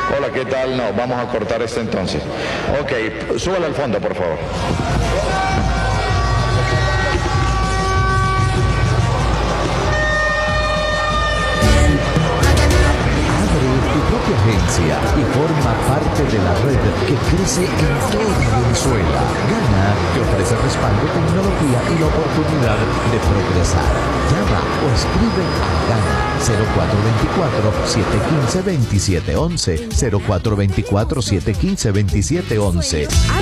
Hola, ¿qué tal? No, vamos a cortar este entonces. Ok, súbale al fondo, por favor. Tu propia agencia y forma parte de la red que crece en toda Venezuela. Gana te ofrece respaldo, tecnología y la oportunidad de progresar. Llama o escribe a Gana 0424-715-2711. 0424-715-2711.